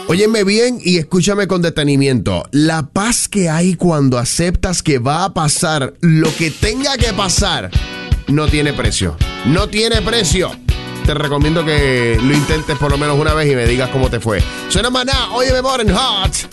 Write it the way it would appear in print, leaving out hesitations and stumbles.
Óyeme bien y escúchame con detenimiento. La paz que hay cuando aceptas que va a pasar lo que tenga que pasar no tiene precio. No tiene precio. Te recomiendo que lo intentes por lo menos una vez y me digas cómo te fue. Suena Maná, óyeme Morning Hot.